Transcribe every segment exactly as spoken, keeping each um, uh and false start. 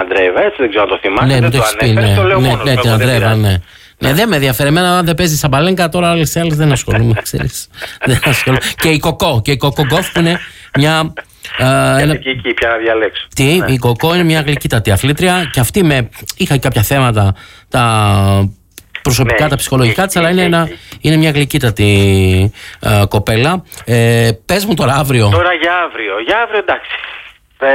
Αντρέεβα, έτσι δεν ξέρω αν το θυμάσαι. Ναι, δεν το το έχεις πει, ανέφερες, ναι, το λέω ναι, μόνος ναι, μου, την εγώ, δεν Αντρέεβα, πειράζει. ναι. Ναι, δεν με ενδιαφέρει. Εμένα, αν δεν παίζει Σαμπαλένκα, τώρα άλλες άλλες δεν ασχολούμαι, ξέρεις. Δεν ασχολούμαι. Και η Κοκό, και η Κοκό Γκόφ που είναι μια. Ε, ένα... Και εκεί πια να διαλέξω. Τι, Ναι. η Κοκό είναι μια γλυκύτατη αθλήτρια και αυτή με. Είχα κάποια θέματα τα προσωπικά, Ναι, τα ψυχολογικά και- της, αλλά και- είναι, και- ένα, είναι μια γλυκύτατη ε, κοπέλα. Ε, πες μου τώρα αύριο. Τώρα για αύριο. Για αύριο εντάξει. Ε,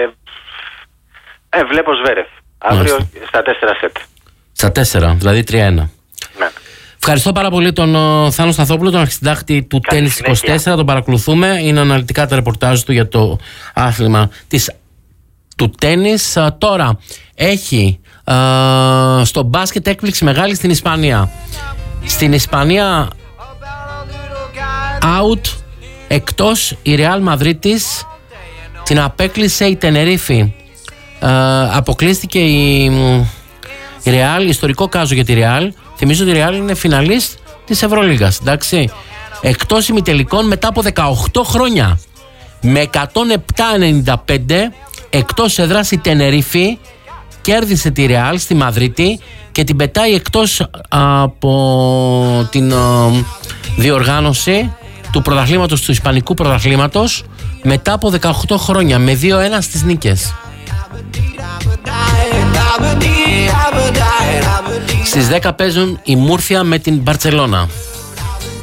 ε, βλέπω Σβέρεφ. Αύριο Μάλιστα. στα τέσσερα σετ. Στα τέσσερα, δηλαδή τρία ένα. Ναι. Ευχαριστώ πάρα πολύ τον uh, Θάνο Σταθόπουλο, τον αρχισυντάκτη του Καλή Τένις συνέχεια. είκοσι τέσσερα. Τον παρακολουθούμε. Είναι αναλυτικά τα ρεπορτάζ του για το άθλημα της, του τένις. Uh, τώρα έχει uh, στο μπάσκετ έκπληξη μεγάλη στην Ισπανία. Στην Ισπανία out, εκτός η Ρεάλ Μαδρίτης, την απέκλεισε η Τενερίφη. Uh, αποκλείστηκε η, η Ρεάλ, ιστορικό κάζο για τη Ρεάλ. Θυμίζω ότι η Ρεάλ είναι φιναλίστ της Ευρωλίγας, εντάξει. Εκτός ημιτελικών μετά από δεκαοκτώ χρόνια. Με εκατόν επτά ενενήντα πέντε εκτός έδρας η Τενερίφη κέρδισε τη Ρεάλ στη Μαδρίτη και την πετάει εκτός από την α, διοργάνωση του πρωταθλήματος, του Ισπανικού πρωταθλήματος, μετά από δεκαοκτώ χρόνια, με δύο ένα στις νίκες. Στις δέκα παίζουν η Μούρθια με την Μπαρτσελώνα.